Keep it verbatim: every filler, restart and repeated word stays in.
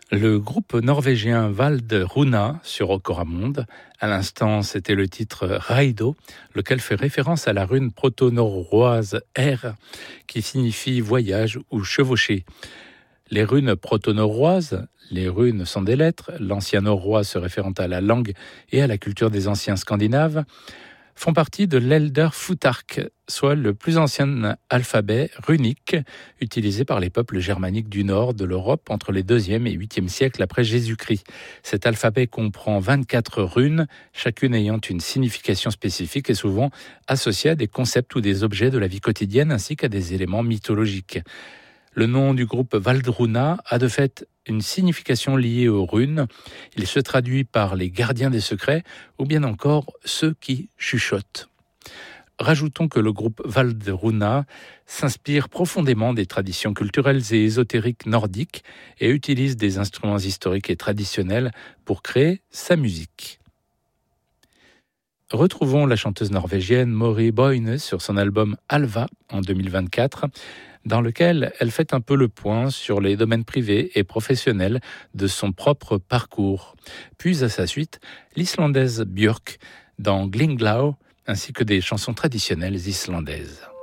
Le groupe norvégien Valderuna sur Okoramonde. À l'instant, c'était le titre Raido, lequel fait référence à la rune proto-norroise R, qui signifie voyage ou chevaucher. Les runes proto-norroises, les runes sont des lettres, l'ancien norrois se référant à la langue et à la culture des anciens scandinaves, font partie de l'Elderfuttark, soit le plus ancien alphabet runique utilisé par les peuples germaniques du nord de l'Europe entre les deuxième et huitième siècles après Jésus-Christ. Cet alphabet comprend vingt-quatre runes, chacune ayant une signification spécifique et souvent associée à des concepts ou des objets de la vie quotidienne ainsi qu'à des éléments mythologiques. Le nom du groupe Valdruna a de fait une signification liée aux runes. Il se traduit par les gardiens des secrets ou bien encore ceux qui chuchotent. Rajoutons que le groupe Valdruna s'inspire profondément des traditions culturelles et ésotériques nordiques et utilise des instruments historiques et traditionnels pour créer sa musique. Retrouvons la chanteuse norvégienne Mori Boine sur son album Alva en deux mille vingt-quatre, dans lequel elle fait un peu le point sur les domaines privés et professionnels de son propre parcours. Puis à sa suite, l'islandaise Björk dans Glinglau, ainsi que des chansons traditionnelles islandaises.